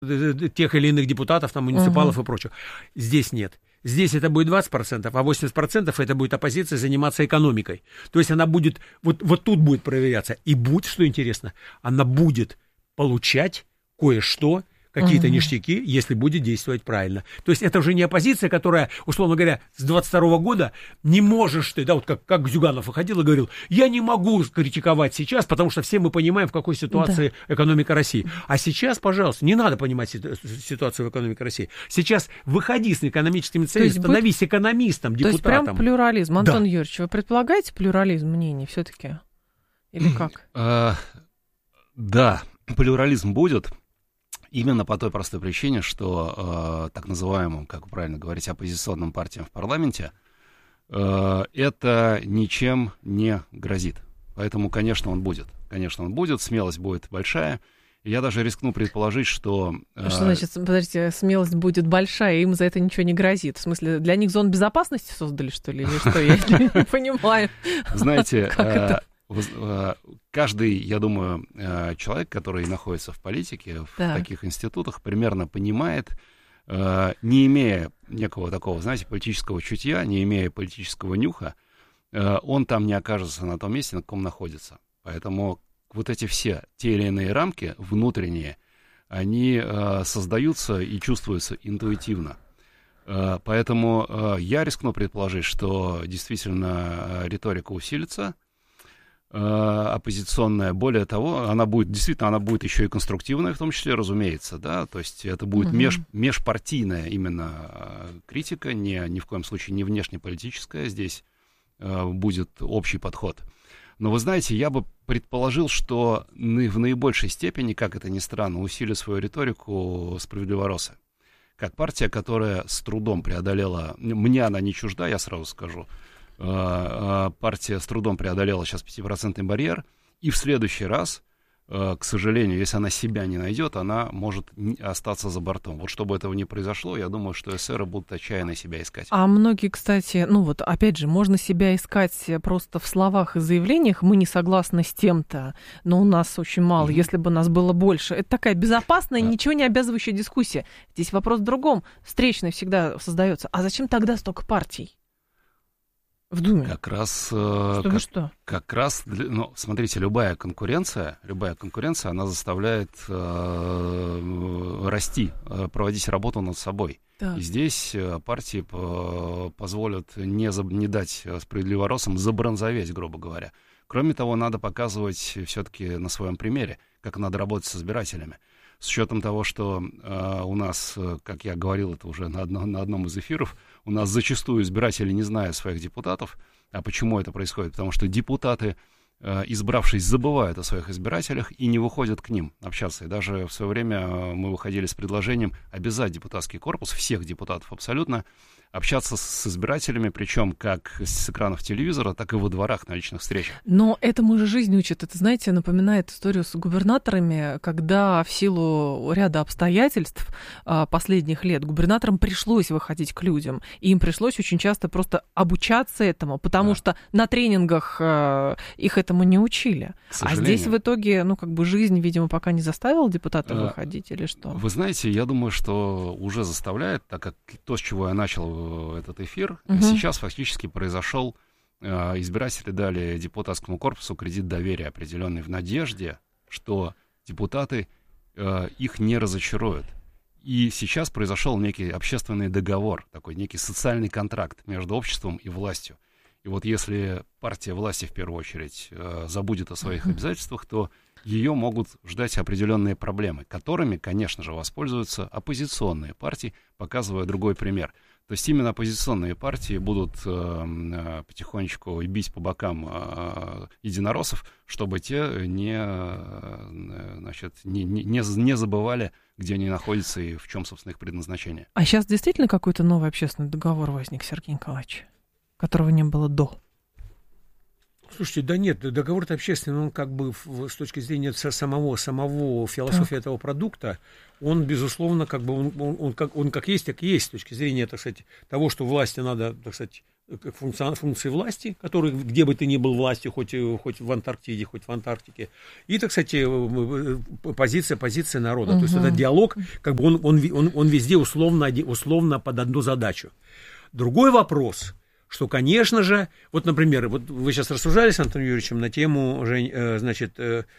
тех или иных депутатов, там, муниципалов и прочего. Здесь нет. Здесь это будет 20%, а 80% это будет оппозиция заниматься экономикой. То есть она будет, вот тут будет проверяться. И будет, что интересно, она будет получать кое-что, какие-то ништяки, если будет действовать правильно. То есть это уже не оппозиция, которая, условно говоря, с 22 года не можешь ты, да, вот как Зюганов выходил и говорил, я не могу критиковать сейчас, потому что все мы понимаем, в какой ситуации экономика России. А сейчас, пожалуйста, не надо понимать ситуацию в экономике России. Сейчас выходи с экономическими целями, становись экономистом, депутатом. То есть прям плюрализм. Антон Юрьевич, вы предполагаете плюрализм мнений все-таки? Или как? Да, плюрализм будет. Именно по той простой причине, что так называемым, как вы правильно говорите, оппозиционным партиям в парламенте это ничем не грозит. Поэтому, конечно, он будет. Конечно, он будет, смелость будет большая. И я даже рискну предположить, что... Что значит, подождите, смелость будет большая, и им за это ничего не грозит? В смысле, для них зону безопасности создали, что ли, или что? Я не понимаю. Знаете... Каждый, я думаю, человек, который находится в политике, в таких институтах, примерно понимает, не имея некого такого, знаете, политического чутья, не имея политического нюха, он там не окажется на том месте, на каком находится. Поэтому вот эти все те или иные рамки внутренние, они создаются и чувствуются интуитивно. Поэтому я рискну предположить, что действительно риторика усилится, оппозиционная, более того, она будет еще и конструктивная, в том числе, разумеется, да, то есть это будет межпартийная именно критика, ни в коем случае не внешнеполитическая, здесь будет общий подход. Но вы знаете, я бы предположил, что в наибольшей степени, как это ни странно, усилит свою риторику справедливоросы. Как партия, которая с трудом преодолела, мне она не чужда, я сразу скажу, партия с трудом преодолела сейчас 5% барьер, и в следующий раз, к сожалению, если она себя не найдет, она может остаться за бортом. Вот чтобы этого не произошло, я думаю, что эсеры будут отчаянно себя искать. А многие, кстати, опять же, можно себя искать просто в словах и заявлениях, мы не согласны с тем-то, но у нас очень мало, если бы нас было больше. Это такая безопасная, ничего не обязывающая дискуссия. Здесь вопрос в другом, встречный всегда создается. А зачем тогда столько партий в Думе? Как раз, смотрите, любая конкуренция, она заставляет расти, проводить работу над собой. Да. И здесь партии позволят не дать справедливоросам забронзоветь, грубо говоря. Кроме того, надо показывать все-таки на своем примере, как надо работать с избирателями. С учетом того, что у нас, как я говорил это уже на одном из эфиров, у нас зачастую избиратели не знают своих депутатов. А почему это происходит? Потому что депутаты, избравшись, забывают о своих избирателях и не выходят к ним общаться. И даже в свое время мы выходили с предложением обязать депутатский корпус, всех депутатов абсолютно, общаться с избирателями, причем как с экранов телевизора, так и во дворах на личных встречах. Но этому же жизнь учит. Это, знаете, напоминает историю с губернаторами, когда в силу ряда обстоятельств последних лет губернаторам пришлось выходить к людям. И им пришлось очень часто просто обучаться этому, потому что на тренингах их этому не учили. А здесь в итоге, жизнь, видимо, пока не заставила депутатов выходить или что? Вы знаете, я думаю, что уже заставляет, так как то, с чего я начал этот эфир, сейчас фактически произошел, избиратели дали депутатскому корпусу кредит доверия определенный в надежде, что депутаты их не разочаруют. И сейчас произошел некий общественный договор, такой некий социальный контракт между обществом и властью. И вот если партия власти в первую очередь забудет о своих обязательствах, то ее могут ждать определенные проблемы, которыми, конечно же, воспользуются оппозиционные партии, показывая другой пример. То есть именно оппозиционные партии будут потихонечку бить по бокам единороссов, чтобы те не забывали, где они находятся и в чем, собственно, их предназначение. А сейчас действительно какой-то новый общественный договор возник, Сергей Николаевич, которого не было до? Слушайте, да нет, договор-то общественный, он с точки зрения самого философии этого продукта, он, безусловно, как бы он как есть, так и есть, с точки зрения, так сказать, того, что власти надо, так сказать, как функции власти, которые, где бы ты ни был властью, хоть в Антарктиде, хоть в Антарктике, и, так сказать, позиция народа. То есть этот диалог, как бы он везде условно под одну задачу. Другой вопрос, что, конечно же, вот, например, вот вы сейчас рассуждали с Антоном Юрьевичем на тему, значит,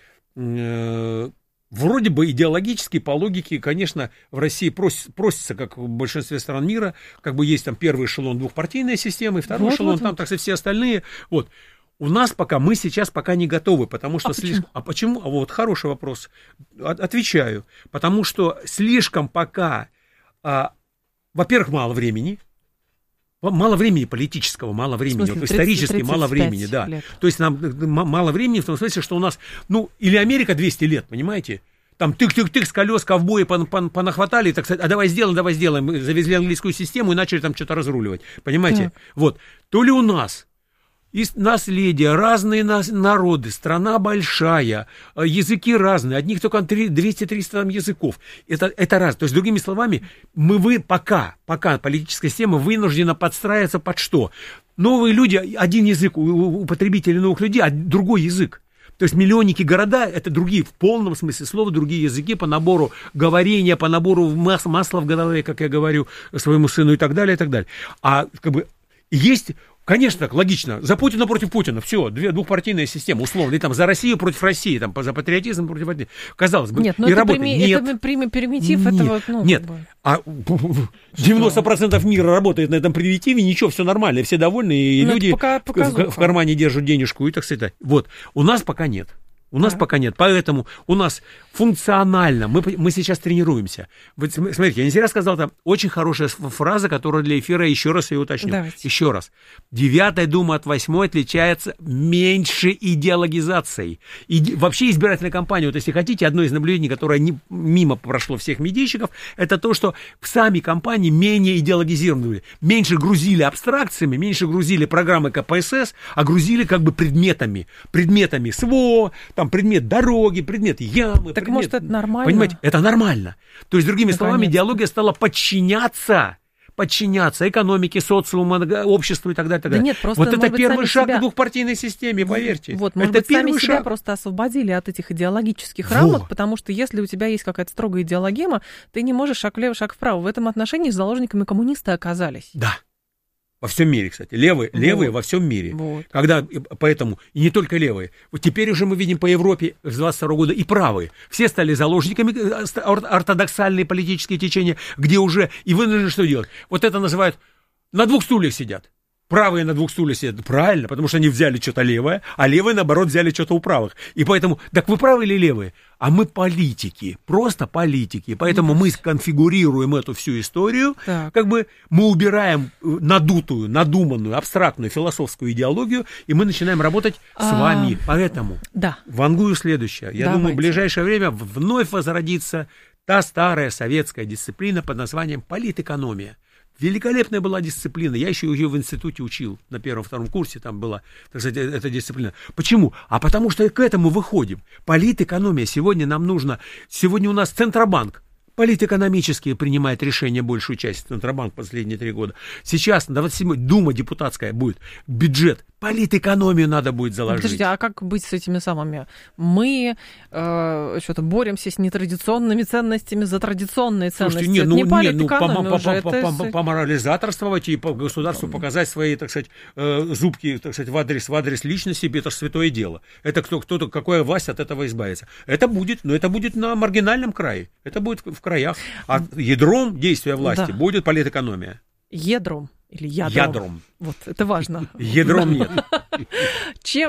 вроде бы идеологически, по логике, конечно, в России просится, как в большинстве стран мира, как бы есть там первый эшелон двухпартийной системы, второй эшелон, там, так сказать, все остальные. Вот. У нас мы сейчас пока не готовы, потому что... Почему? Вот, хороший вопрос. Отвечаю. Потому что слишком пока, во-первых, мало времени политического, мало времени, смысле, вот, исторически мало времени, да. Лет. То есть нам мало времени в том смысле, что у нас, или Америка 200 лет, понимаете? Там тык-тык-тык с колес ковбои понахватали, так сказать, давай сделаем, завезли английскую систему и начали там что-то разруливать, понимаете? Да. Вот. То ли у нас наследие, разные народы, страна большая, языки разные, одних только 200-300 там языков. Это раз. То есть, другими словами, пока политическая система вынуждена подстраиваться под что? Новые люди, один язык у потребителей новых людей, а другой язык. То есть миллионники города, это другие, в полном смысле слова, другие языки по набору говорения, по набору масла в голове, как я говорю своему сыну и так далее, и так далее. А как бы есть... Конечно, так, логично. За Путина против Путина. Все, двухпартийная система, условно. И там за Россию против России, там за патриотизм против патриотизма. Казалось бы, нет, и работает. Это примитив нет, этого... Нет, а 90% мира работает на этом примитиве, ничего, все нормально, все довольны, и люди в кармане держат денежку, и так сказать. Вот, у нас пока нет. У нас пока нет, поэтому у нас функционально, мы сейчас тренируемся. Вы смотрите, я не зря сказал, там очень хорошая фраза, которая для эфира, еще раз ее уточню. Давайте. Еще раз. 9-я Дума от 8-й отличается меньше идеологизацией. Вообще избирательная кампания, вот если хотите, одно из наблюдений, которое мимо прошло всех медийщиков, это то, что в сами кампании менее идеологизированы. Меньше грузили абстракциями, меньше грузили программы КПСС, а грузили как бы предметами СВО, там предмет дороги, предмет ямы. Так может это нормально? Понимаете, это нормально. То есть, другими словами, идеология стала подчиняться экономике, социуму, обществу и так далее. Так далее. Да нет, просто, вот это быть, первый шаг себя... к двухпартийной системе, поверьте. Вот, может это быть, сами себя просто освободили от этих идеологических рамок, потому что если у тебя есть какая-то строгая идеологема, ты не можешь шаг влево, шаг вправо. В этом отношении заложниками коммунисты оказались. Да. Во всем мире, кстати. Левые во всем мире. Вот. Поэтому, и не только левые. Вот теперь уже мы видим по Европе с 22 года и правые. Все стали заложниками, ортодоксальные политические течения, где уже и вынуждены что делать? Вот это называют на двух стульях сидят. Правые на двух стульях сидят. Правильно, потому что они взяли что-то левое, а левые, наоборот, взяли что-то у правых. И поэтому, так вы правы или левые? А мы политики, просто политики. Поэтому мы конфигурируем эту всю историю, как бы мы убираем надутую, надуманную, абстрактную философскую идеологию, и мы начинаем работать с вами. Поэтому вангую следующее. Я думаю, в ближайшее время вновь возродится та старая советская дисциплина под названием политэкономия. Великолепная была дисциплина. Я еще ее в институте учил. На первом-втором курсе там была, так сказать, эта дисциплина. Почему? А потому что к этому выходим. Политэкономия. Сегодня нам нужно... Сегодня у нас Центробанк. Политэкономически принимает решения большую часть. Центробанк последние 3 года. Сейчас на 27-й Дума депутатская будет. Бюджет. Политэкономию надо будет заложить. Подождите, а как быть с этими самыми? Мы что-то боремся с нетрадиционными ценностями за традиционные ценности. Слушайте, поморализаторствовать и по государству показать свои, так сказать, зубки, так сказать, в адрес личности, это же святое дело. Это кто-то, какая власть от этого избавится. Это будет, но это будет на маргинальном крае. Это будет в краях. А ядром действия власти будет политэкономия. Ядром. Или ядром. Ядром. Вот, это важно. Ядром нет. Чем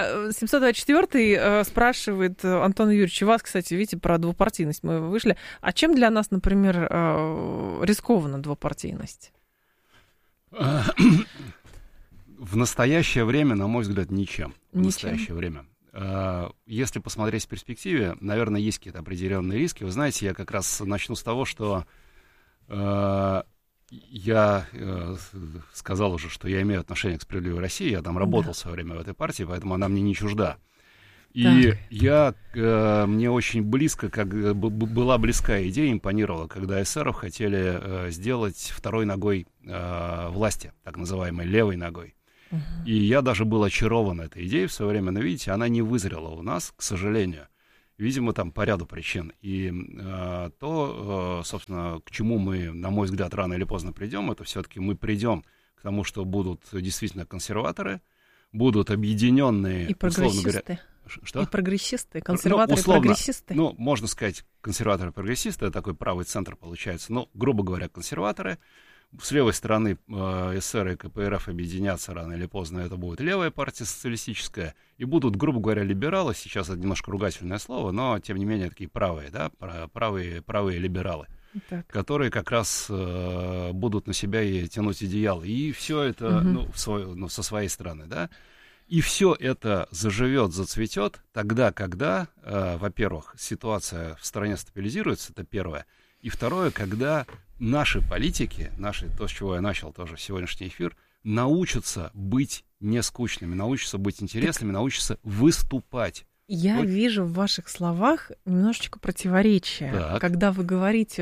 724-й спрашивает Антон Юрьевич, вас, кстати, видите, про двупартийность мы вышли. А чем для нас, например, рискована двупартийность? В настоящее время, на мой взгляд, ничем. В настоящее время. Если посмотреть в перспективе, наверное, есть какие-то определенные риски. Вы знаете, я как раз начну с того, что я сказал уже, что я имею отношение к «Справедливой России», я там работал в свое время в этой партии, поэтому она мне не чужда. И мне очень близко, была близкая идея, импонировала, когда эсеров хотели сделать второй ногой власти, так называемой левой ногой. И я даже был очарован этой идеей в свое время, но, видите, она не вызрела у нас, к сожалению. Видимо, там по ряду причин. И собственно, к чему мы, на мой взгляд, рано или поздно придем, это все-таки мы придем к тому, что будут действительно консерваторы, будут объединенные, и условно говоря... Что? И прогрессисты, консерваторы, условно, и прогрессисты. Можно сказать, консерваторы и прогрессисты, это такой правый центр получается. Грубо говоря, консерваторы. С левой стороны эсеры и КПРФ объединятся рано или поздно, это будет левая партия социалистическая. И будут, грубо говоря, либералы, сейчас это немножко ругательное слово, но, тем не менее, такие правые, да, правые либералы. Так. Которые как раз будут на себя и тянуть одеяло. И все это со своей стороны, да. И все это заживет, зацветет тогда, когда, во-первых, ситуация в стране стабилизируется, это первое. И второе, когда наши политики, то, с чего я начал тоже сегодняшний эфир, научатся быть нескучными, научатся быть интересными, научатся выступать. Я вижу в ваших словах немножечко противоречия, когда вы говорите,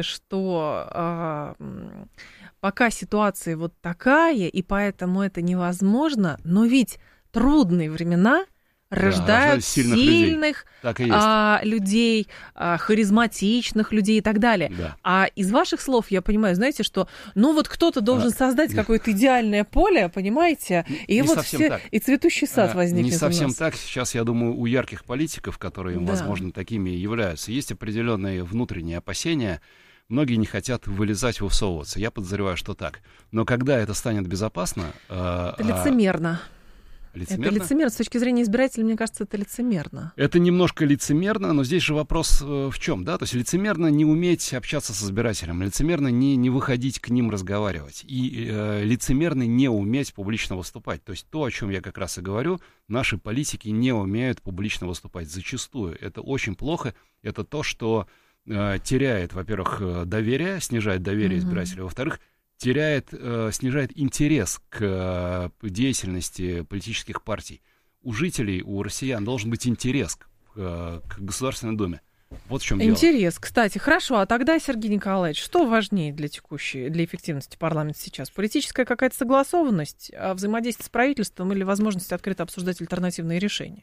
что пока ситуация вот такая, и поэтому это невозможно, но ведь трудные времена рождают сильных людей, харизматичных людей и так далее. Да. А из ваших слов я понимаю, знаете, что кто-то должен создать какое-то идеальное поле, понимаете, и вот все, и цветущий сад возникнет. Не совсем так. Сейчас, я думаю, у ярких политиков, которые, возможно, такими и являются, есть определенные внутренние опасения. Многие не хотят вылезать, высовываться. Я подозреваю, что так. Но когда это станет безопасно... Это лицемерно. Это лицемерно. С точки зрения избирателей, мне кажется, это лицемерно. Это немножко лицемерно, но здесь же вопрос в чем, да? То есть лицемерно не уметь общаться с избирателем, лицемерно не выходить к ним разговаривать, и лицемерно не уметь публично выступать. То есть то, о чем я как раз и говорю, наши политики не умеют публично выступать зачастую. Это очень плохо. Это то, что теряет, во-первых, доверие, снижает доверие избирателей, во-вторых, снижает интерес к деятельности политических партий. У жителей, у россиян должен быть интерес к Государственной Думе. Вот в чем дело. Интерес, кстати. Хорошо, а тогда, Сергей Николаевич, что важнее для эффективности парламента сейчас? Политическая какая-то согласованность, взаимодействие с правительством или возможность открыто обсуждать альтернативные решения?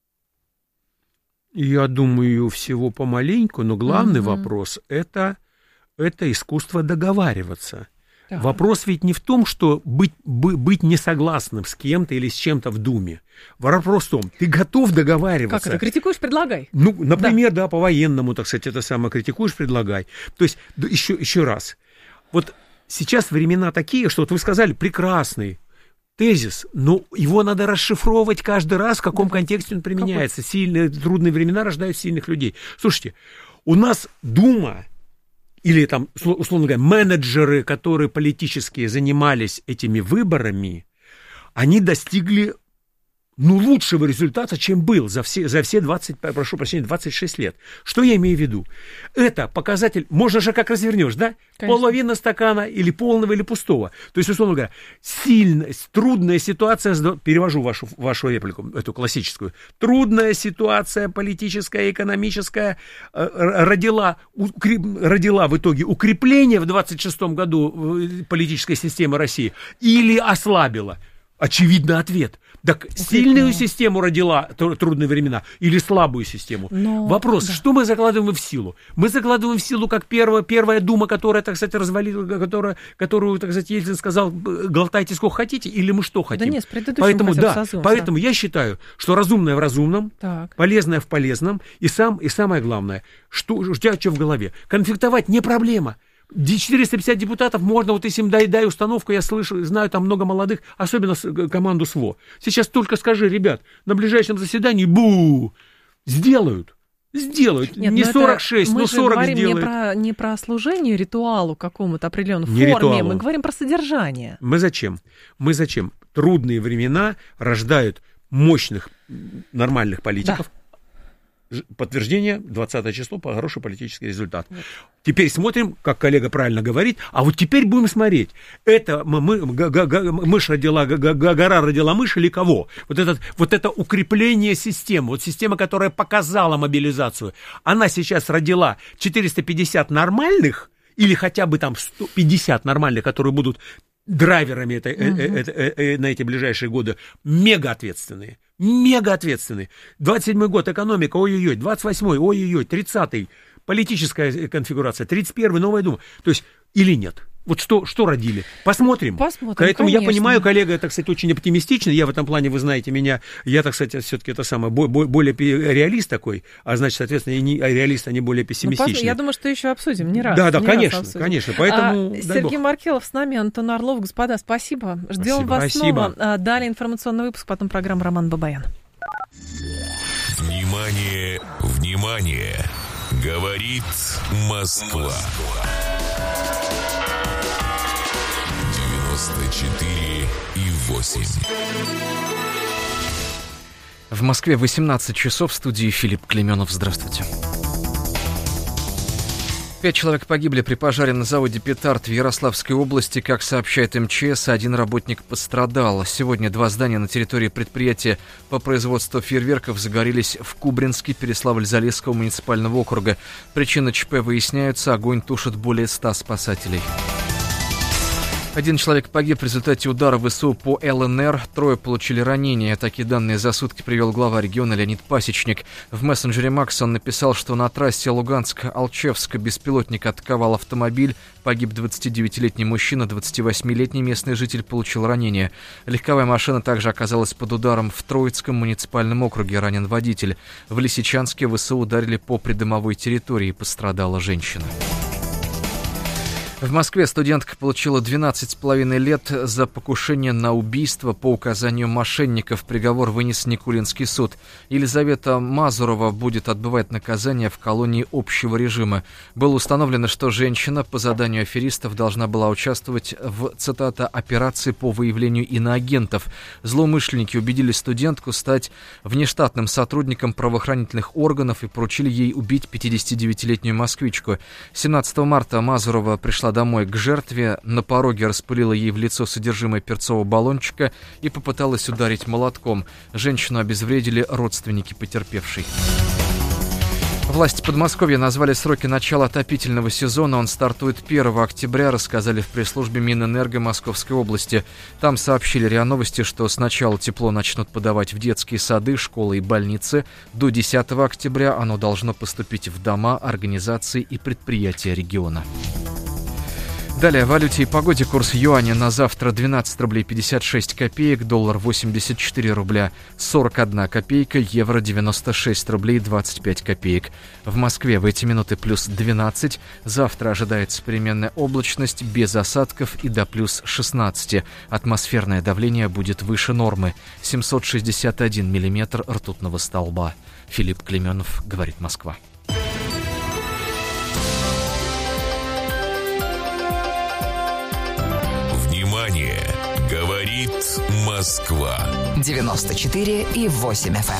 Я думаю, всего помаленьку, но главный вопрос – это искусство договариваться. Да. Вопрос ведь не в том, что быть несогласным с кем-то или с чем-то в Думе. Вопрос в том, ты готов договариваться. Как это? Критикуешь, предлагай. Например, да, по-военному, так сказать, это самое, критикуешь, предлагай. То есть, еще раз. Вот сейчас времена такие, что вот вы сказали, прекрасный тезис, но его надо расшифровывать каждый раз, в каком контексте он применяется. Сильные, трудные времена рождают сильных людей. Слушайте, у нас Дума, или там, условно говоря, менеджеры, которые политически занимались этими выборами, они достигли лучшего результата, чем был за все 26 лет. Что я имею в виду? Это показатель, можно же как развернешь, да? Конечно. Половина стакана или полного, или пустого. То есть, условно говоря, трудная ситуация, перевожу вашу реплику, эту классическую, трудная ситуация политическая, экономическая родила в итоге укрепление в 26 году политической системы России или ослабила? Очевидно, ответ. Так сильную систему родила трудные времена или слабую систему? Вопрос, что мы закладываем в силу? Мы закладываем в силу как первая дума, которая, так сказать, развалила, которую, так сказать, Ельцин сказал, глотайте сколько хотите, или мы что хотим? Да нет, с предыдущим поэтому я считаю, что разумное в разумном, полезное в полезном, и самое главное, что у тебя что в голове? Конфликтовать не проблема. 450 депутатов можно, вот если им дай установку, я знаю там много молодых, особенно команду СВО. Сейчас только скажи, ребят, на ближайшем заседании сделают. Нет, не 46, но 40 сделают. Не про служение ритуалу какому-то определенной форме, ритуалу. Мы говорим про содержание. Мы зачем? Трудные времена рождают мощных, нормальных политиков. подтверждение, 20 число, хороший политический результат. Теперь смотрим, как коллега правильно говорит, а вот теперь будем смотреть, это мышь родила, гора родила мышь или кого? Вот это укрепление системы, вот система, которая показала мобилизацию, она сейчас родила 450 нормальных, или хотя бы там 150 нормальных, которые будут драйверами на эти ближайшие годы, мега ответственные. 27-й год экономика, ой-ой-ой, 28-й, ой-ой-ой, 30-й политическая конфигурация, 31-й новая дума. То есть или нет? Вот что родили? Посмотрим. Поэтому конечно. Я понимаю, коллега, это, кстати, очень оптимистично. Я в этом плане, вы знаете меня, я, так сказать, все-таки это самое, более реалист такой, а значит, соответственно, и не реалист, а не более пессимистичный. Я думаю, что еще обсудим не раз. Да, конечно. Поэтому, Сергей Маркелов с нами, Антон Орлов. Господа, спасибо. Ждем вас снова. Далее информационный выпуск, потом программа «Роман Бабаян». Внимание, внимание! Говорит Москва. 94,8. В Москве 18 часов, в студии Филипп Клеменов. Здравствуйте. 5 человек погибли при пожаре на заводе «Петард» в Ярославской области. Как сообщает МЧС, 1 работник пострадал. Сегодня 2 здания на территории предприятия по производству фейерверков загорелись в Кубринске Переславль-Залесского муниципального округа. Причины ЧП выясняются, огонь тушит более 100 спасателей. 1 человек погиб в результате удара ВСУ по ЛНР, 3 получили ранения. Такие данные за сутки привел глава региона Леонид Пасечник. В мессенджере Макс он написал, что на трассе Луганск-Алчевск беспилотник атаковал автомобиль. Погиб 29-летний мужчина, 28-летний местный житель получил ранение. Легковая машина также оказалась под ударом в Троицком муниципальном округе, ранен водитель. В Лисичанске ВСУ ударили по придомовой территории, пострадала женщина. В Москве студентка получила 12,5 лет за покушение на убийство по указанию мошенников. Приговор вынес Никулинский суд. Елизавета Мазурова будет отбывать наказание в колонии общего режима. Было установлено, что женщина по заданию аферистов должна была участвовать в, цитата, «операции по выявлению иноагентов». Злоумышленники убедили студентку стать внештатным сотрудником правоохранительных органов и поручили ей убить 59-летнюю москвичку. 17 марта Мазурова пришла домой к жертве, на пороге распылила ей в лицо содержимое перцового баллончика и попыталась ударить молотком. Женщину обезвредили родственники потерпевшей. Власти Подмосковья назвали сроки начала отопительного сезона. Он стартует 1 октября, рассказали в пресс-службе Минэнерго Московской области. Там сообщили РИА Новости, что сначала тепло начнут подавать в детские сады, школы и больницы. До 10 октября оно должно поступить в дома, организации и предприятия региона. Далее о валюте и погоде. Курс юаня на завтра 12 рублей 56 копеек, доллар 84 рубля 41 копейка, евро 96 рублей 25 копеек. В Москве в эти минуты плюс 12. Завтра ожидается переменная облачность без осадков и до плюс 16. Атмосферное давление будет выше нормы. 761 миллиметр ртутного столба. Филипп Клеменов, говорит Москва. Внимание! Говорит Москва. 94,8 FM.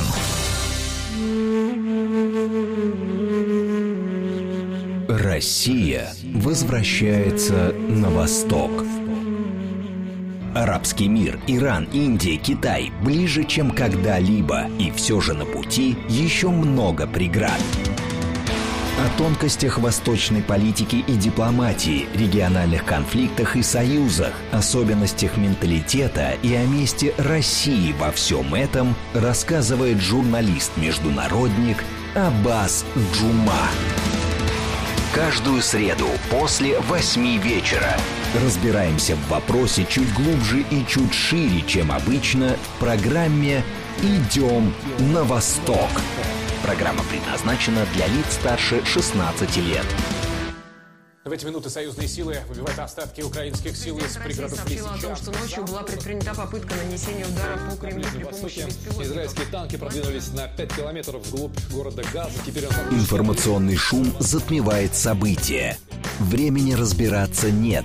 Россия возвращается на восток. Арабский мир, Иран, Индия, Китай ближе, чем когда-либо. И все же на пути еще много преград. О тонкостях восточной политики и дипломатии, региональных конфликтах и союзах, особенностях менталитета и о месте России во всем этом рассказывает журналист-международник Аббас Джума. Каждую среду после 8 вечера разбираемся в вопросе чуть глубже и чуть шире, чем обычно, в программе «Идем на восток». Программа предназначена для лиц старше 16 лет. В эти минуты союзные силы выбивают остатки украинских сил из пригородов Лисичанска. О том, что ночью была предпринята попытка нанесения удара по Кремлю при помощи беспилотников. Израильские танки продвинулись на 5 километров вглубь города Газа. Теперь Информационный шум затмевает события. Времени разбираться нет.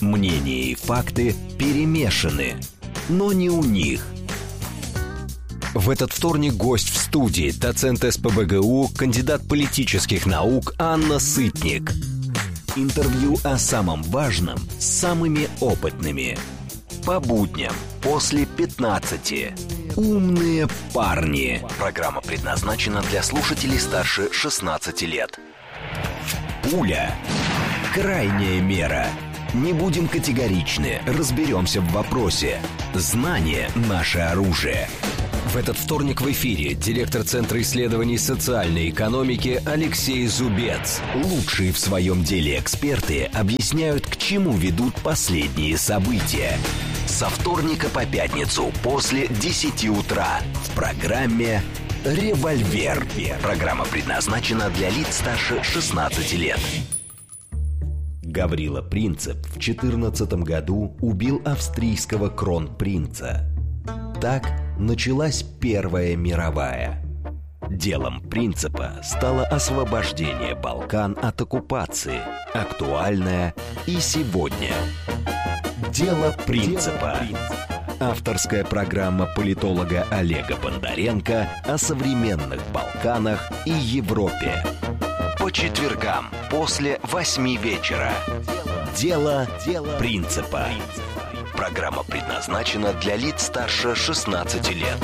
Мнения и факты перемешаны. Но не у них. В этот вторник гость в студии, доцент СПбГУ, кандидат политических наук Анна Сытник. Интервью о самом важном с самыми опытными. По будням после 15. «Умные парни». Программа предназначена для слушателей старше 16 лет. Пуля. Крайняя мера. Не будем категоричны, разберемся в вопросе. Знание – наше оружие. В этот вторник в эфире директор Центра исследований социальной экономики Алексей Зубец. Лучшие в своем деле эксперты объясняют, к чему ведут последние события. Со вторника по пятницу после 10 утра в программе «Револьвер». Программа предназначена для лиц старше 16 лет. Гаврила Принцип в 14 году убил австрийского кронпринца. Так началась Первая мировая. Делом Принципа стало освобождение Балкан от оккупации, актуальное и сегодня. Дело Принципа. Авторская программа политолога Олега Бондаренко о современных Балканах и Европе. По четвергам после 8 вечера. Дело Принципа. Программа предназначена для лиц старше 16 лет.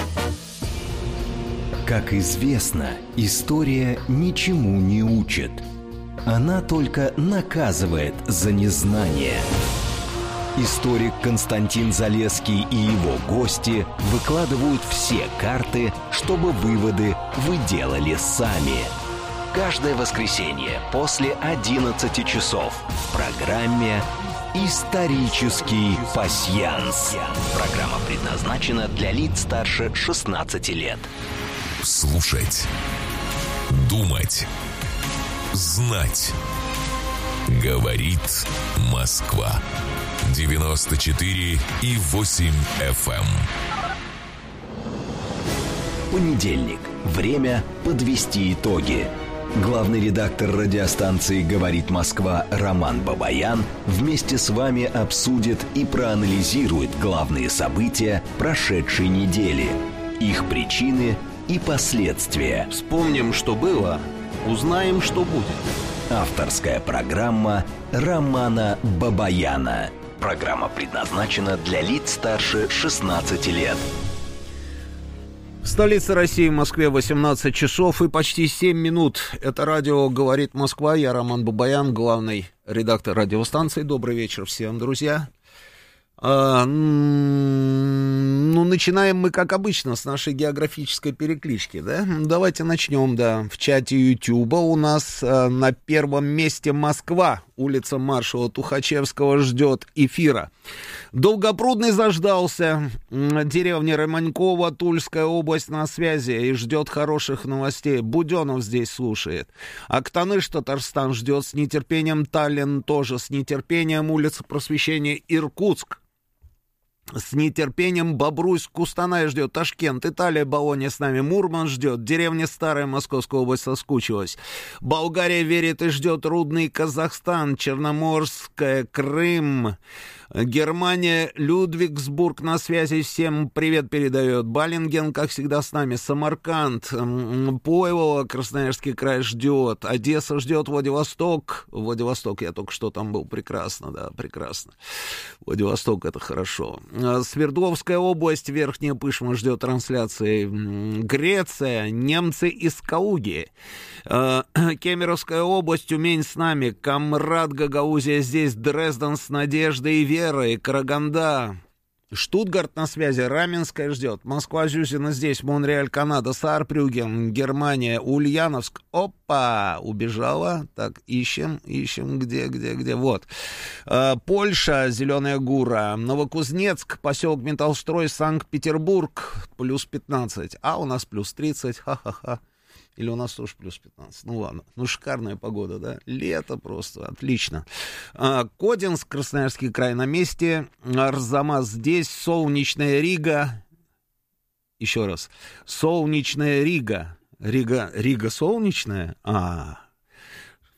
Как известно, история ничему не учит. Она только наказывает за незнание. Историк Константин Залесский и его гости выкладывают все карты, чтобы выводы вы делали сами. Каждое воскресенье после 11 часов в программе «Исторический пасьянс». Программа предназначена для лиц старше 16 лет. Слушать, думать, знать. Говорит Москва. 94,8 FM. Понедельник. Время подвести итоги. Главный редактор радиостанции «Говорит Москва» Роман Бабаян вместе с вами обсудит и проанализирует главные события прошедшей недели, их причины и последствия. Вспомним, что было, узнаем, что будет. Авторская программа Романа Бабаяна. Программа предназначена для лиц старше 16 лет. В столице России, в Москве, 18 часов и почти 7 минут. Это радио «Говорит Москва». Я Роман Бабаян, главный редактор радиостанции. Добрый вечер всем, друзья. Начинаем мы, как обычно, с нашей географической переклички, да? Давайте начнем, да. В чате Ютуба у нас на первом месте Москва. Улица маршала Тухачевского ждет эфира. Долгопрудный заждался. Деревня Романькова, Тульская область на связи и ждет хороших новостей. Буденов здесь слушает. Актаныш, Татарстан ждет с нетерпением. Таллин тоже с нетерпением. Улица Просвещения, Иркутск. С нетерпением. Бобруйск, Кустанай ждет. Ташкент, Италия, Болонья с нами. Мурман ждет. Деревня Старая, Московская область соскучилась. Болгария верит и ждет. Рудный, Казахстан. Черноморская, Крым. Германия, Людвигсбург на связи. Всем привет передает. Баллинген, как всегда, с нами. Самарканд. Пойвово, Красноярский край ждет. Одесса ждет. Владивосток. Владивосток, я только что там был. Прекрасно, да, прекрасно. Владивосток, это хорошо. Свердловская область, Верхняя Пышма ждет трансляции. Греция, немцы из Калуги. Кемеровская область, Тюмень с нами. Камрад, Гагаузия здесь. Дрезден с Надеждой и Верой. Караганда. Штутгарт на связи, Раменская ждет. Москва, Зюзина здесь. Монреаль, Канада. Саарбрюген, Германия. Ульяновск. Опа! Убежала. Так, ищем. Где? Вот. Польша, Зеленая Гура. Новокузнецк, поселок Металлстрой, Санкт-Петербург. Плюс 15. А у нас плюс 30. Ха-ха-ха. Или у нас тоже плюс 15. Ну ладно. Ну шикарная погода, да? Лето просто. Отлично. Кодинск, Красноярский край на месте. Арзамас здесь. Солнечная Рига. Еще раз. Солнечная Рига. Рига солнечная?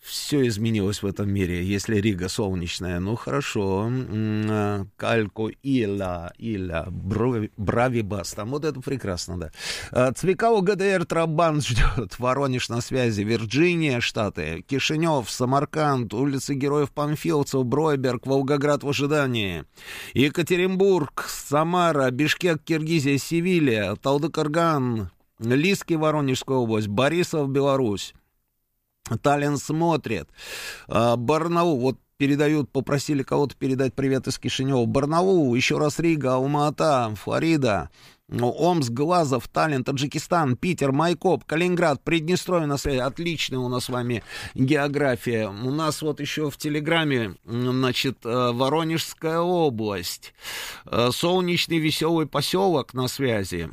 все изменилось в этом мире, если Рига солнечная. Ну, хорошо. Калько Иля, Бравибас. Там вот это прекрасно, да. Цвикау ГДР Трабан ждет. Воронеж на связи. Вирджиния, Штаты. Кишинев, Самарканд, улицы Героев Панфиловцев, Бройберг, Волгоград в ожидании. Екатеринбург, Самара, Бишкек, Киргизия, Севилья, Талдыкарган, Лиски, Воронежская область, Борисов, Беларусь. Таллин смотрит. Барнаул, вот передают, попросили кого-то передать привет из Кишинева. Барнаул, еще раз Рига, Алма-Ата, Флорида, Омск, Глазов, Таллин, Таджикистан, Питер, Майкоп, Калининград, Приднестровье на связи. Отличная у нас с вами география. У нас вот еще в Телеграме, значит, Воронежская область, солнечный веселый поселок на связи.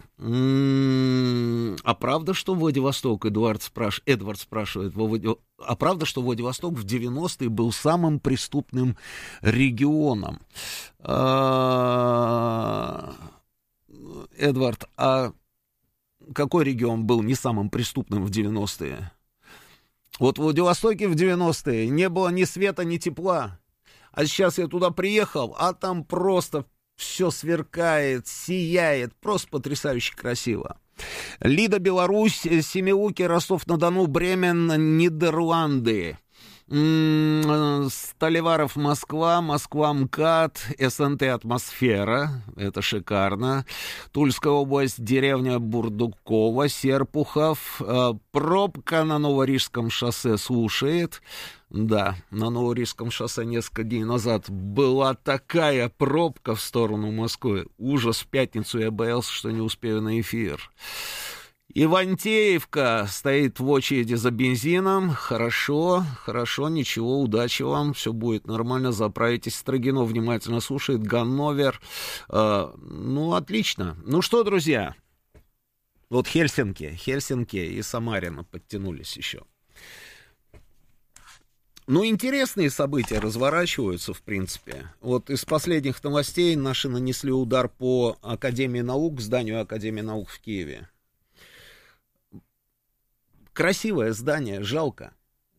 А правда, что Владивосток, Эдвард спрашивает, а правда, что Владивосток в 90-е был самым преступным регионом? Эдвард, а какой регион был не самым преступным в 90-е? Вот в Владивостоке в 90-е не было ни света, ни тепла. А сейчас я туда приехал, а там просто все сверкает, сияет, просто потрясающе красиво. Лида, Беларусь, Семилуки, Ростов-на-Дону, Бремен, Нидерланды. Столиваров, Москва, Москва, МКАД, СНТ «Атмосфера», это шикарно. Тульская область, деревня Бурдукова, Серпухов, пробка на Новорижском шоссе слушает. Да, на Новорижском шоссе несколько дней назад была такая пробка в сторону Москвы. Ужас, в пятницу я боялся, что не успею на эфир. Ивантеевка стоит в очереди за бензином. Хорошо, ничего, удачи вам, все будет нормально, заправитесь. Строгино внимательно слушает. Ганновер. Ну, отлично. Ну что, друзья, вот Хельсинки и Самарина подтянулись еще. Ну, интересные события разворачиваются, в принципе. Вот из последних новостей наши нанесли удар по Академии наук, зданию Академии наук в Киеве. Красивое здание, жалко.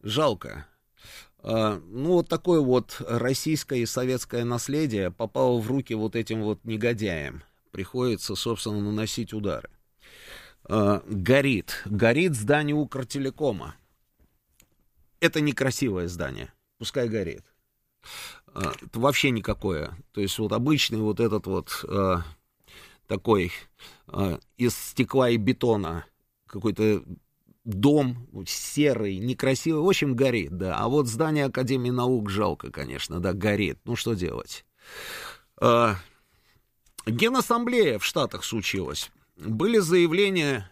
Ну, вот такое вот российское и советское наследие попало в руки вот этим вот негодяям. Приходится, собственно, наносить удары. Горит здание Укртелекома. Это некрасивое здание, пускай горит. Это вообще никакое. То есть вот обычный вот этот вот такой из стекла и бетона какой-то дом серый, некрасивый, в общем, горит, да. А вот здание Академии наук жалко, конечно, да, горит. Ну, что делать? Генассамблея в Штатах случилась. Были заявления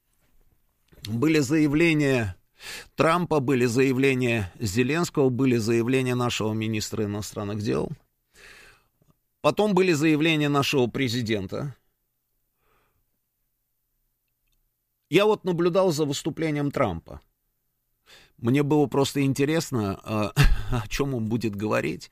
Трампа, были заявления Зеленского, были заявления нашего министра иностранных дел. Потом были заявления нашего президента. Я вот наблюдал за выступлением Трампа. Мне было просто интересно, о чем он будет говорить.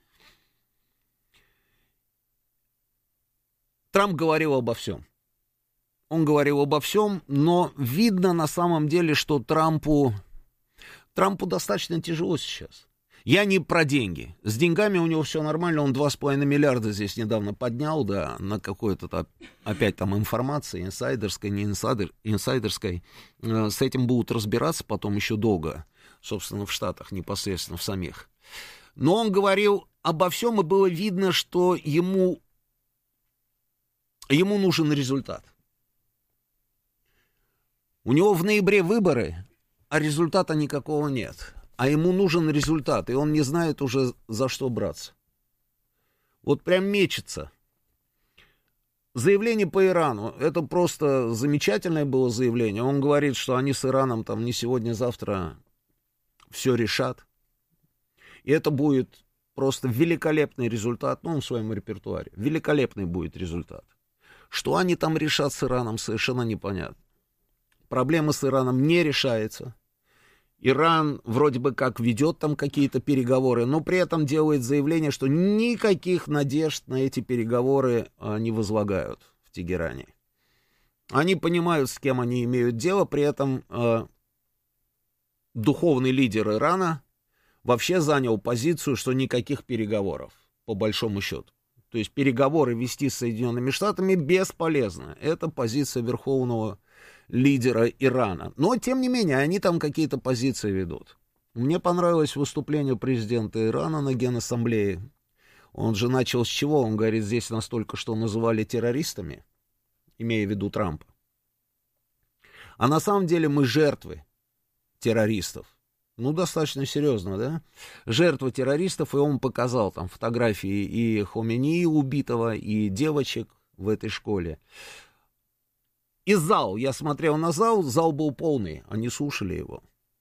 Трамп говорил обо всем. Он говорил обо всем, но видно на самом деле, что Трампу достаточно тяжело сейчас. Я не про деньги. С деньгами у него все нормально, он 2,5 миллиарда здесь недавно поднял, да, на какой-то опять там информации, инсайдерской, не инсайдерской. С этим будут разбираться потом еще долго, собственно, в Штатах, непосредственно в самих. Но он говорил обо всем, и было видно, что ему нужен результат. У него в ноябре выборы, а результата никакого нет. А ему нужен результат, и он не знает уже, за что браться. Вот прям мечется. Заявление по Ирану. Это просто замечательное было заявление. Он говорит, что они с Ираном там не сегодня-завтра все решат. И это будет просто великолепный результат. Ну, он в своем репертуаре. Великолепный будет результат. Что они там решат с Ираном, совершенно непонятно. Проблема с Ираном не решается. Иран вроде бы как ведет там какие-то переговоры, но при этом делает заявление, что никаких надежд на эти переговоры не возлагают в Тегеране. Они понимают, с кем они имеют дело, при этом духовный лидер Ирана вообще занял позицию, что никаких переговоров, по большому счету. То есть переговоры вести с Соединенными Штатами бесполезно. Это позиция верховного лидера Ирана. Но, тем не менее, они там какие-то позиции ведут. Мне понравилось выступление президента Ирана на Генассамблее. Он же начал с чего? Он говорит, здесь нас только что называли террористами, имея в виду Трампа. А на самом деле мы жертвы террористов. Ну, достаточно серьезно, да? Жертвы террористов, и он показал там фотографии и Хомейни убитого, и девочек в этой школе. И зал, я смотрел на зал, зал был полный, они слушали его.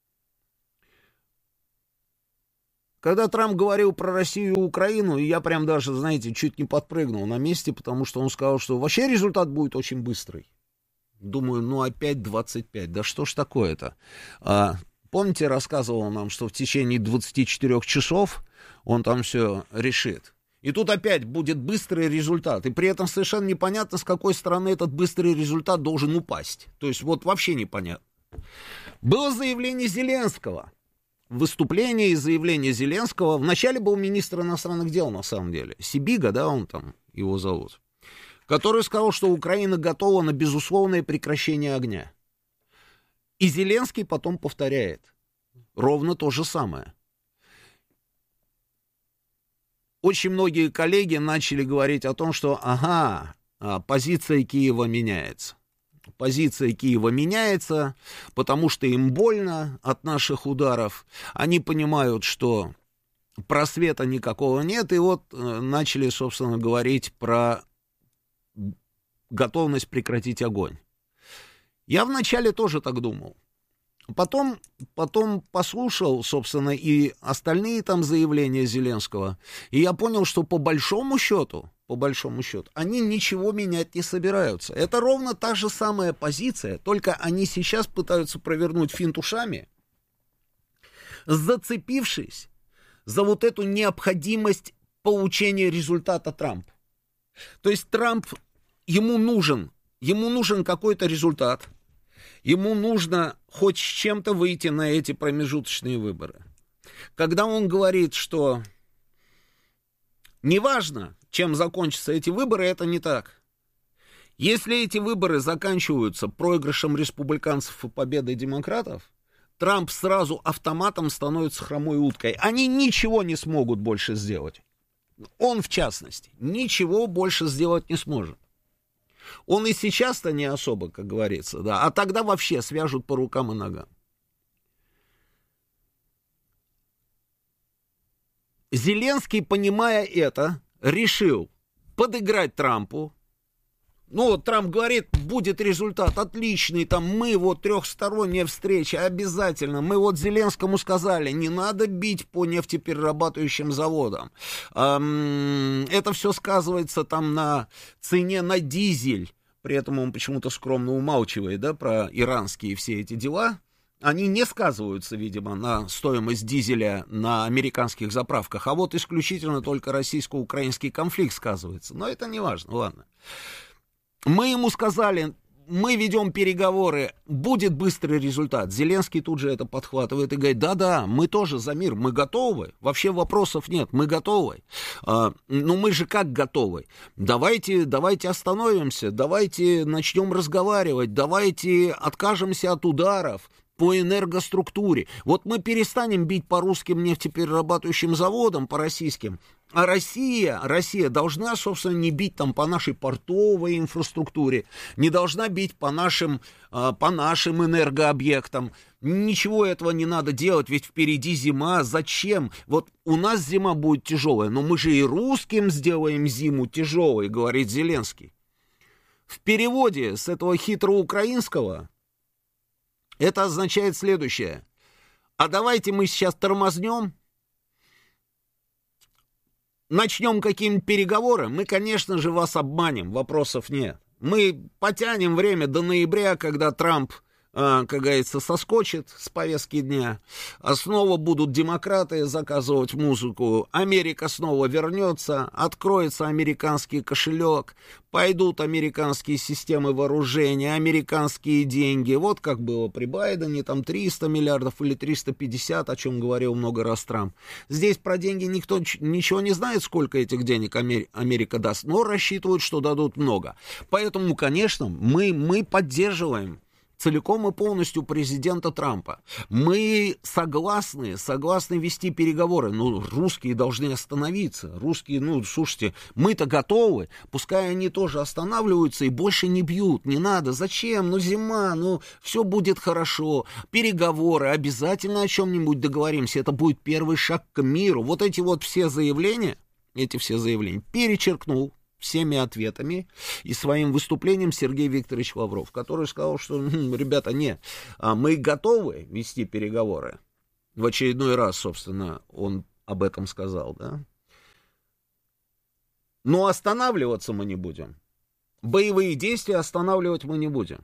Когда Трамп говорил про Россию и Украину, я прям даже, знаете, чуть не подпрыгнул на месте, потому что он сказал, что вообще результат будет очень быстрый. Думаю, ну опять 25, да что ж такое-то? Помните, рассказывал нам, что в течение 24 часов он там все решит. И тут опять будет быстрый результат. И при этом совершенно непонятно, с какой стороны этот быстрый результат должен упасть. То есть вот вообще непонятно. Было заявление Зеленского. Выступление и заявление Зеленского. Вначале был министр иностранных дел, на самом деле. Сибига, да, он там, его зовут. Который сказал, что Украина готова на безусловное прекращение огня. И Зеленский потом повторяет ровно то же самое. Очень многие коллеги начали говорить о том, что, позиция Киева меняется. Позиция Киева меняется, потому что им больно от наших ударов. Они понимают, что просвета никакого нет, и вот начали, собственно, говорить про готовность прекратить огонь. Я вначале тоже так думал. Потом послушал, собственно, и остальные там заявления Зеленского, и я понял, что по большому счету, они ничего менять не собираются. Это ровно та же самая позиция, только они сейчас пытаются провернуть финт ушами, зацепившись за вот эту необходимость получения результата Трампа. То есть Трамп, ему нужен какой-то результат, ему нужно хоть с чем-то выйти на эти промежуточные выборы. Когда он говорит, что неважно, чем закончатся эти выборы, это не так. Если эти выборы заканчиваются проигрышем республиканцев и победой демократов, Трамп сразу автоматом становится хромой уткой. Они ничего не смогут больше сделать. Он, в частности, ничего больше сделать не сможет. Он и сейчас-то не особо, как говорится, да, а тогда вообще свяжут по рукам и ногам. Зеленский, понимая это, решил подыграть Трампу. Ну, вот Трамп говорит, будет результат отличный, там мы вот трехсторонняя встреча, обязательно. Мы вот Зеленскому сказали, не надо бить по нефтеперерабатывающим заводам. Это все сказывается там на цене на дизель. При этом он почему-то скромно умалчивает, да, про иранские все эти дела. Они не сказываются, видимо, на стоимость дизеля на американских заправках, а вот исключительно только российско-украинский конфликт сказывается. Но это не важно, ладно. Мы ему сказали, мы ведем переговоры, будет быстрый результат. Зеленский тут же это подхватывает и говорит, да-да, мы тоже за мир, мы готовы, вообще вопросов нет, мы готовы. Ну мы же как готовы? Давайте остановимся, давайте начнем разговаривать, давайте откажемся от ударов по энергоструктуре. Вот мы перестанем бить по русским нефтеперерабатывающим заводам, по российским, а Россия должна, собственно, не бить там по нашей портовой инфраструктуре, не должна бить по нашим энергообъектам. Ничего этого не надо делать, ведь впереди зима. Зачем? Вот у нас зима будет тяжелая, но мы же и русским сделаем зиму тяжелой, говорит Зеленский. В переводе с этого хитроукраинского это означает следующее. А давайте мы сейчас тормознем, начнем какие-нибудь переговоры, мы, конечно же, вас обманем, вопросов нет. Мы потянем время до ноября, когда Трамп как говорится, соскочит с повестки дня, снова будут демократы заказывать музыку, Америка снова вернется, откроется американский кошелек, пойдут американские системы вооружения, американские деньги. Вот как было при Байдене, там 300 миллиардов или 350, о чем говорил много раз Трамп. Здесь про деньги никто ничего не знает, сколько этих денег Америка даст, но рассчитывают, что дадут много. Поэтому, конечно, мы поддерживаем целиком и полностью президента Трампа. Мы согласны вести переговоры. Ну, русские должны остановиться. Русские, слушайте, мы-то готовы. Пускай они тоже останавливаются и больше не бьют. Не надо. Зачем? Зима, все будет хорошо. Переговоры. Обязательно о чем-нибудь договоримся. Это будет первый шаг к миру. Вот эти все заявления, перечеркнул всеми ответами и своим выступлением Сергей Викторович Лавров, который сказал, что, ребята, мы готовы вести переговоры. В очередной раз, собственно, он об этом сказал, да. Но останавливаться мы не будем. Боевые действия останавливать мы не будем.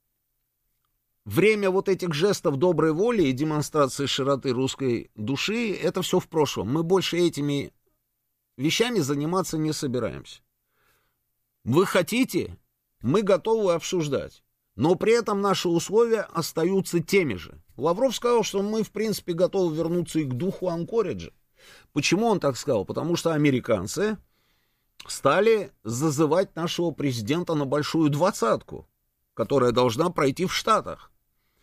Время вот этих жестов доброй воли и демонстрации широты русской души, это все в прошлом. Мы больше этими вещами заниматься не собираемся. Вы хотите, мы готовы обсуждать, но при этом наши условия остаются теми же. Лавров сказал, что мы, в принципе, готовы вернуться и к духу Анкориджа. Почему он так сказал? Потому что американцы стали зазывать нашего президента на большую двадцатку, которая должна пройти в Штатах.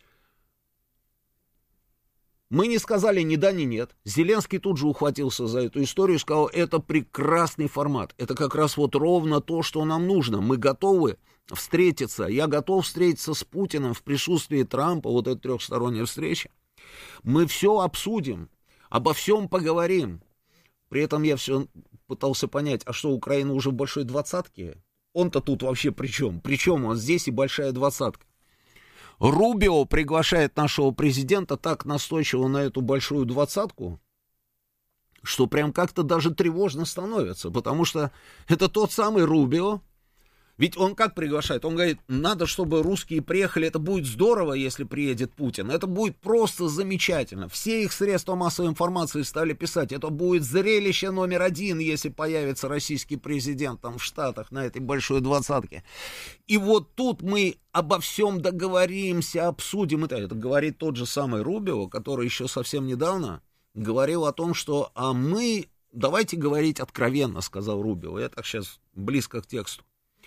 Мы не сказали ни да, ни нет. Зеленский тут же ухватился за эту историю и сказал, это прекрасный формат. Это как раз ровно то, что нам нужно. Мы готовы встретиться. Я готов встретиться с Путиным в присутствии Трампа, вот эта трехсторонняя встреча. Мы все обсудим, обо всем поговорим. При этом я все пытался понять, а что, Украина уже в большой двадцатке? Он-то тут вообще при чем? Причем он здесь и большая двадцатка. Рубио приглашает нашего президента так настойчиво на эту большую двадцатку, что прям как-то даже тревожно становится, потому что это тот самый Рубио. Ведь он как приглашает? Он говорит, надо, чтобы русские приехали, это будет здорово, если приедет Путин, это будет просто замечательно. Все их средства массовой информации стали писать, это будет зрелище номер один, если появится российский президент там в Штатах на этой большой двадцатке. И вот тут мы обо всем договоримся, обсудим. Это говорит тот же самый Рубио, который еще совсем недавно говорил о том, что давайте говорить откровенно, сказал Рубио, я так сейчас близко к тексту.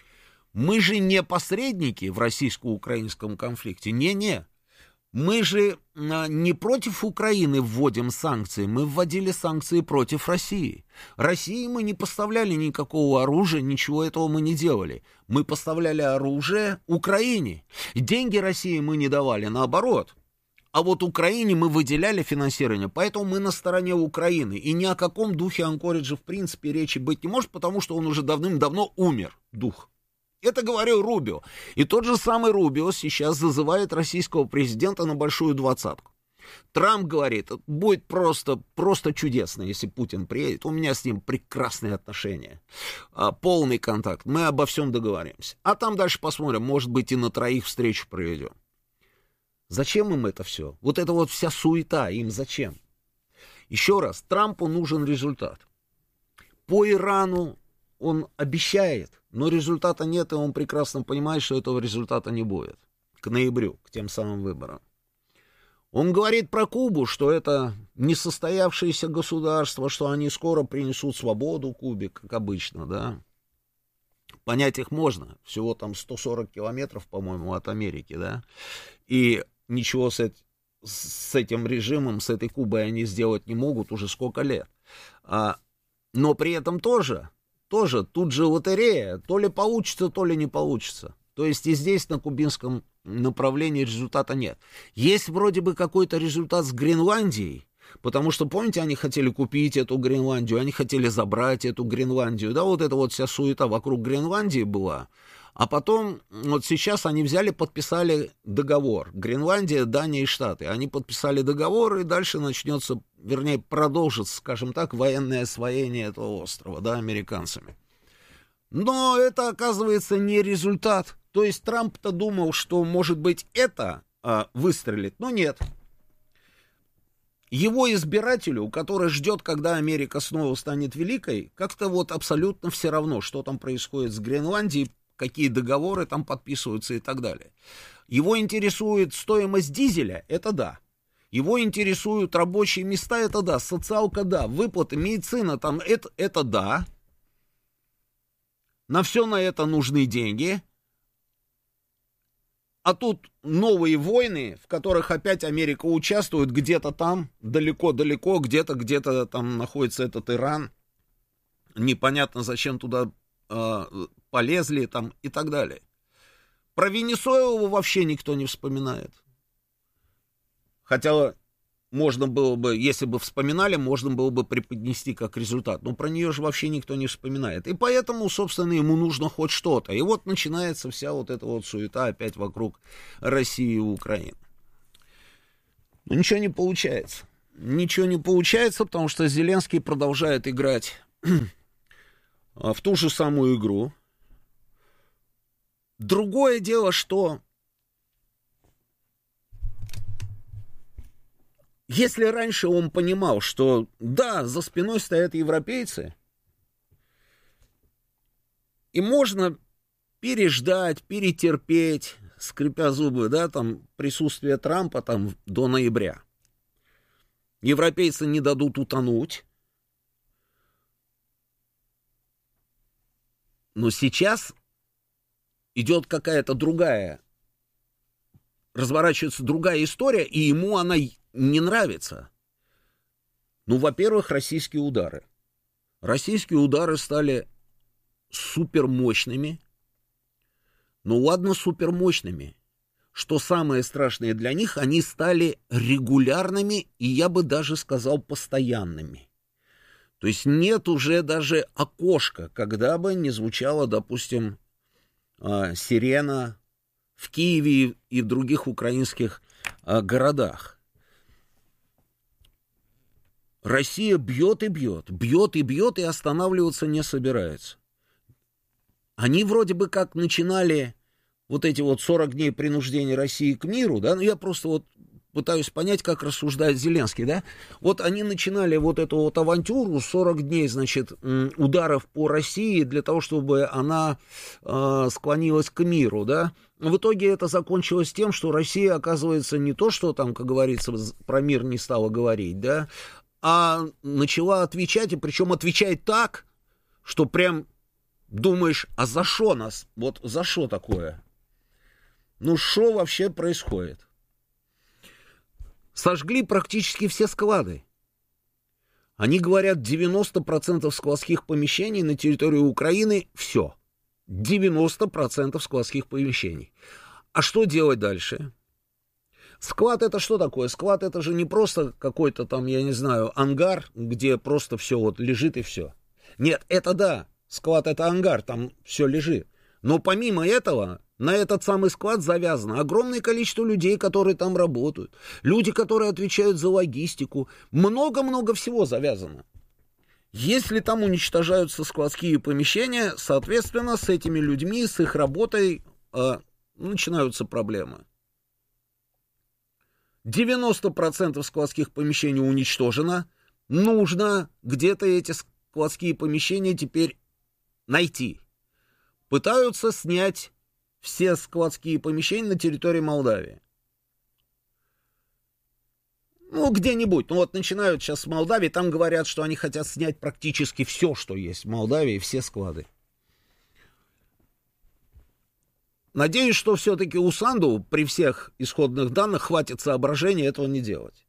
Мы же не посредники в российско-украинском конфликте, не. Мы же не против Украины вводим санкции, мы вводили санкции против России. России мы не поставляли никакого оружия, ничего этого мы не делали. Мы поставляли оружие Украине. Деньги России мы не давали, наоборот. А вот Украине мы выделяли финансирование, поэтому мы на стороне Украины. И ни о каком духе Анкориджа в принципе речи быть не может, потому что он уже давным-давно умер, дух. Это говорил Рубио. И тот же самый Рубио сейчас зазывает российского президента на большую двадцатку. Трамп говорит, будет просто чудесно, если Путин приедет. У меня с ним прекрасные отношения. Полный контакт. Мы обо всем договоримся. А там дальше посмотрим. Может быть, и на троих встречу проведем. Зачем им это все? Вот эта вот вся суета, им зачем? Еще раз, Трампу нужен результат. По Ирану он обещает, но результата нет, и он прекрасно понимает, что этого результата не будет к ноябрю, к тем самым выборам. Он говорит про Кубу, что это несостоявшееся государство, что они скоро принесут свободу Кубе, как обычно, да. Понять их можно, всего там 140 километров, по-моему, от Америки, да, и ничего с этим режимом, с этой Кубой они сделать не могут уже сколько лет. Но при этом тоже тут же лотерея, то ли получится, то ли не получится. То есть и здесь на кубинском направлении результата нет. Есть вроде бы какой-то результат с Гренландией, потому что, помните, они хотели купить эту Гренландию, они хотели забрать эту Гренландию, да, вот эта вот вся суета вокруг Гренландии была. А потом, вот сейчас они взяли, подписали договор. Гренландия, Дания и Штаты. Они подписали договор, и дальше начнется, вернее, продолжится, скажем так, военное освоение этого острова, да, американцами. Но это, оказывается, не результат. То есть Трамп-то думал, что, может быть, это выстрелит. Но нет. Его избирателю, который ждет, когда Америка снова станет великой, как-то вот абсолютно все равно, что там происходит с Гренландией, какие договоры там подписываются и так далее. Его интересует стоимость дизеля, это да. Его интересуют рабочие места, это да. Социалка, да. Выплаты, медицина, там, это да. На все на это нужны деньги. А тут новые войны, в которых опять Америка участвует, где-то там, далеко-далеко, где-то там находится этот Иран. Непонятно, зачем туда полезли там и так далее. Про Венесуэлу вообще никто не вспоминает. Хотя можно было бы, если бы вспоминали, можно было бы преподнести как результат. Но про нее же вообще никто не вспоминает. И поэтому, собственно, ему нужно хоть что-то. И вот начинается вся вот эта вот суета опять вокруг России и Украины. Но ничего не получается. Ничего не получается, потому что Зеленский продолжает играть в ту же самую игру. Другое дело, что если раньше он понимал, что да, за спиной стоят европейцы, и можно переждать, перетерпеть, скрипя зубы, да, там, присутствие Трампа там до ноября. Европейцы не дадут утонуть. Но сейчас идет какая-то другая, разворачивается другая история, и ему она не нравится. Ну, во-первых, российские удары. Российские удары стали супермощными. Ну, ладно, супермощными. Что самое страшное для них, они стали регулярными, и я бы даже сказал, постоянными. То есть нет уже даже окошка, когда бы не звучала, допустим, сирена в Киеве и в других украинских городах. Россия бьет и бьет, бьет и бьет, и останавливаться не собирается. Они вроде бы как начинали вот эти вот 40 дней принуждения России к миру, да, ну я просто вот пытаюсь понять, как рассуждает Зеленский, да, вот они начинали вот эту вот авантюру, 40 дней, значит, ударов по России для того, чтобы она склонилась к миру, да, в итоге это закончилось тем, что Россия, оказывается, не то, что там, как говорится, про мир не стала говорить, да, а начала отвечать, и причем отвечать так, что прям думаешь, а за что нас, вот за что такое? Ну, что вообще происходит? Сожгли практически все склады. Они говорят, 90% складских помещений на территории Украины, все. 90% складских помещений. А что делать дальше? Склад это что такое? Склад это же не просто какой-то там, я не знаю, ангар, где просто все вот лежит и все. Нет, это да, склад это ангар, там все лежит. Но помимо этого, на этот самый склад завязано огромное количество людей, которые там работают. Люди, которые отвечают за логистику. Много-много всего завязано. Если там уничтожаются складские помещения, соответственно, с этими людьми, с их работой начинаются проблемы. 90% складских помещений уничтожено. Нужно где-то эти складские помещения теперь найти. Пытаются снять все складские помещения на территории Молдавии. Ну, где-нибудь. Ну, вот начинают сейчас с Молдавии. Там говорят, что они хотят снять практически все, что есть в Молдавии, все склады. Надеюсь, что все-таки у Санду при всех исходных данных хватит соображения этого не делать.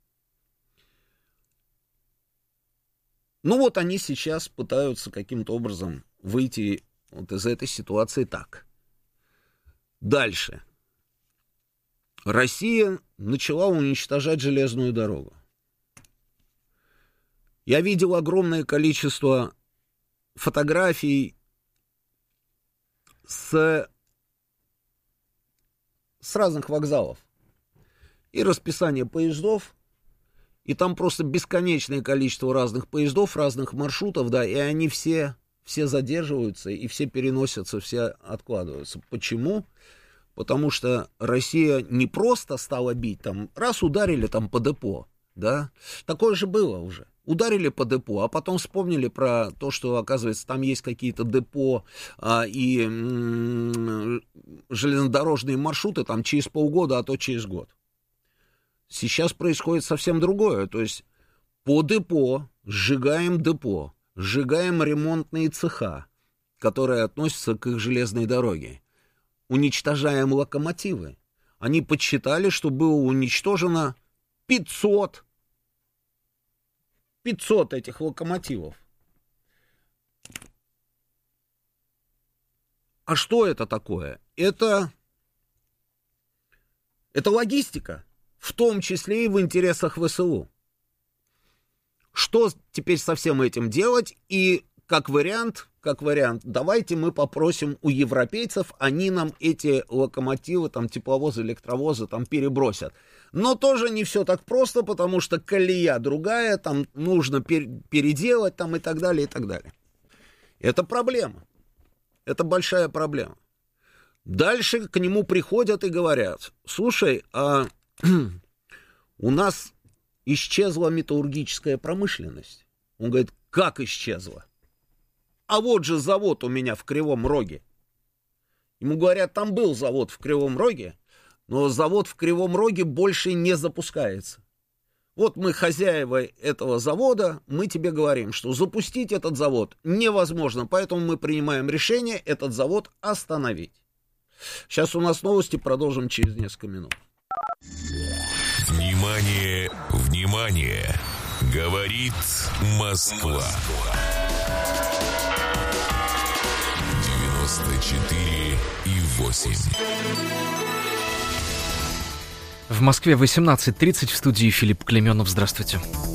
Ну, вот они сейчас пытаются каким-то образом выйти вот из этой ситуации так. Дальше. Россия начала уничтожать железную дорогу. Я видел огромное количество фотографий с разных вокзалов. И расписание поездов, и там просто бесконечное количество разных поездов, разных маршрутов, да, и они все задерживаются, и все переносятся, все откладываются. Почему? потому что Россия не просто стала бить, там, раз ударили там по депо, да, такое же было уже. Ударили по депо, а потом вспомнили про то, что, оказывается, там есть какие-то депо и железнодорожные маршруты там через полгода, а то через год. Сейчас происходит совсем другое, то есть по депо сжигаем ремонтные цеха, которые относятся к их железной дороге, уничтожаем локомотивы. Они подсчитали, что было уничтожено 500 этих локомотивов. А что это такое? Это логистика, в том числе и в интересах ВСУ. Что теперь со всем этим делать? И как вариант, давайте мы попросим у европейцев, они нам эти локомотивы, там, тепловозы, электровозы там перебросят. Но тоже не все так просто, потому что колея другая, там нужно переделать там, и так далее, и так далее. Это проблема. Это большая проблема. Дальше к нему приходят и говорят: слушай, у нас исчезла металлургическая промышленность. Он говорит: как исчезла? А вот же завод у меня в Кривом Роге. Ему говорят: там был завод в Кривом Роге, но завод в Кривом Роге больше не запускается. Вот мы хозяева этого завода, мы тебе говорим, что запустить этот завод невозможно, поэтому мы принимаем решение этот завод остановить. Сейчас у нас новости, продолжим через несколько минут. Внимание, внимание! Говорит Москва. 94,8. В Москве 18:30, в студии Филипп Клеменов. Здравствуйте.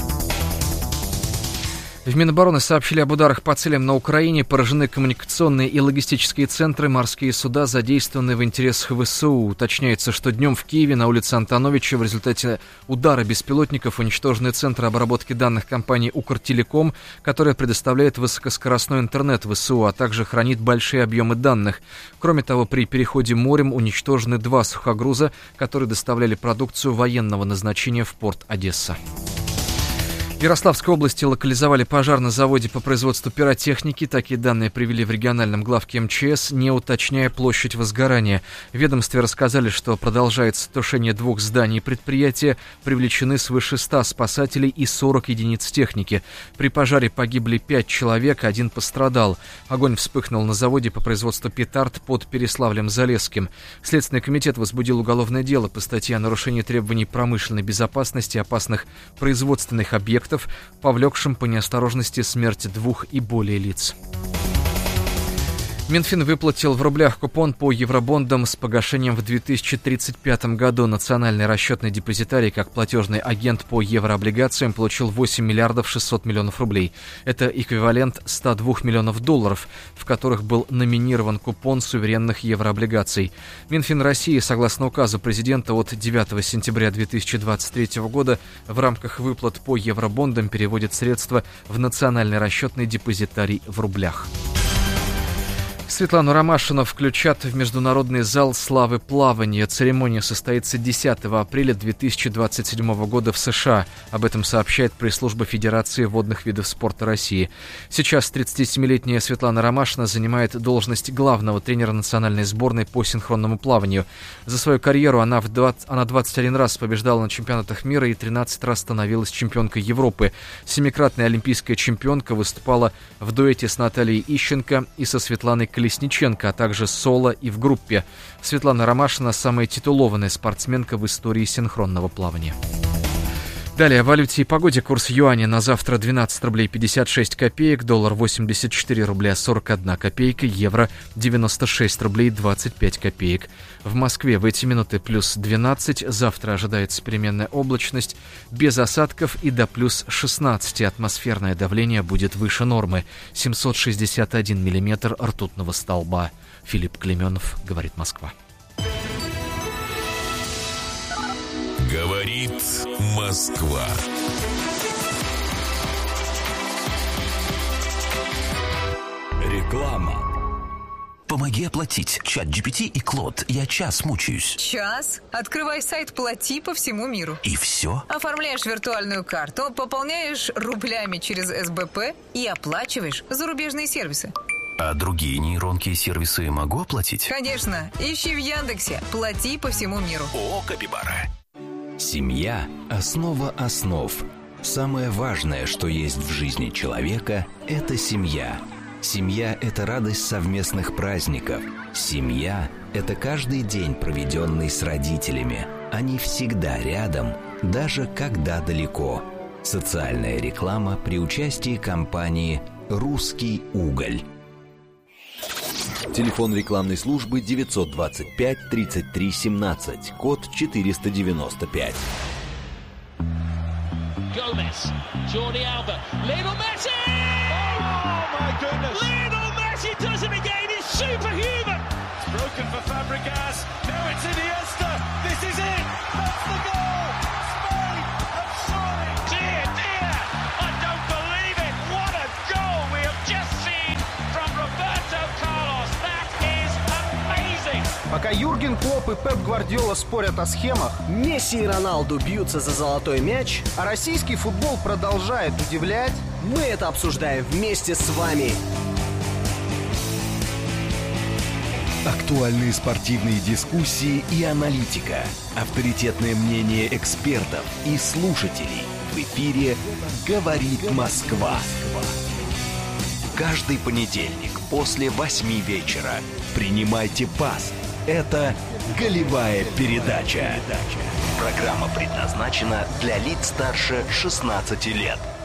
В Минобороны сообщили об ударах по целям на Украине, поражены коммуникационные и логистические центры, морские суда задействованы в интересах ВСУ. Уточняется, что днем в Киеве на улице Антоновича в результате удара беспилотников уничтожены центры обработки данных компании «Укртелеком», которая предоставляет высокоскоростной интернет ВСУ, а также хранит большие объемы данных. Кроме того, при переходе морем уничтожены 2 сухогруза, которые доставляли продукцию военного назначения в порт Одесса. В Ярославской области локализовали пожар на заводе по производству пиротехники. Такие данные привели в региональном главке МЧС, не уточняя площадь возгорания. В ведомстве рассказали, что продолжается тушение 2 зданий предприятия, привлечены свыше 100 спасателей и 40 единиц техники. При пожаре погибли 5 человек, 1 пострадал. Огонь вспыхнул на заводе по производству петард под Переславлем-Залесским. Следственный комитет возбудил уголовное дело по статье о нарушении требований промышленной безопасности опасных производственных объектов, повлекшим по неосторожности смерть 2 и более лиц. Минфин выплатил в рублях купон по евробондам с погашением в 2035 году. Национальный расчетный депозитарий, как платежный агент по еврооблигациям, получил 8 миллиардов 600 миллионов рублей. Это эквивалент 102 миллионов долларов, в которых был номинирован купон суверенных еврооблигаций. Минфин России, согласно указу президента от 9 сентября 2023 года, в рамках выплат по евробондам переводит средства в национальный расчетный депозитарий в рублях. Светлану Ромашину включат в Международный зал славы плавания. Церемония состоится 10 апреля 2027 года в США. Об этом сообщает пресс-служба Федерации водных видов спорта России. Сейчас 37-летняя Светлана Ромашина занимает должность главного тренера национальной сборной по синхронному плаванию. За свою карьеру она 21 раз побеждала на чемпионатах мира и 13 раз становилась чемпионкой Европы. 7-кратная олимпийская чемпионка выступала в дуэте с Натальей Ищенко и со Светланой Колесниченко, а также соло и в группе. Светлана Ромашина – самая титулованная спортсменка в истории синхронного плавания. Далее о валюте и погоде. Курс юаня на завтра 12 рублей 56 копеек, доллар 84 рубля 41 копейка, евро 96 рублей 25 копеек. В Москве в эти минуты плюс 12, завтра ожидается переменная облачность, без осадков и до плюс 16. Атмосферное давление будет выше нормы, 761 миллиметр ртутного столба. Филипп Клеменов, говорит Москва. Говорит Москва. Реклама. Помоги оплатить. ChatGPT и Клод. Я час мучаюсь. Час? Открывай сайт «Плати» по всему миру. И все? Оформляешь виртуальную карту, пополняешь рублями через СБП и оплачиваешь зарубежные сервисы. А другие нейронки и сервисы могу оплатить? Конечно. Ищи в Яндексе «Плати по всему миру». О, Капибара. Семья – основа основ. Самое важное, что есть в жизни человека – это семья. Семья – это радость совместных праздников. Семья – это каждый день, проведенный с родителями. Они всегда рядом, даже когда далеко. Социальная реклама при участии компании «Русский уголь». Телефон рекламной службы 925 33 17, код 495. Gomez, Jordi Alba, Lionel Messi! Oh my goodness! Lionel Messi does it again, he's superhuman! It's broken for Fabregas, now it's Iniesta, this is it! That's the goal! Spain have scored! Dear, dear, I don't believe it! What a goal we have just seen from Roberto Carlos! That is amazing! Пока Юрген Клопп и Пеп Гвардиола спорят о схемах, Месси и Роналду бьются за золотой мяч, а российский футбол продолжает удивлять, мы это обсуждаем вместе с вами. Актуальные спортивные дискуссии и аналитика. Авторитетное мнение экспертов и слушателей. В эфире «Говорит Москва». Каждый понедельник после 8 вечера. Принимайте пас. Это «Голевая передача». Программа предназначена для лиц старше 16 лет.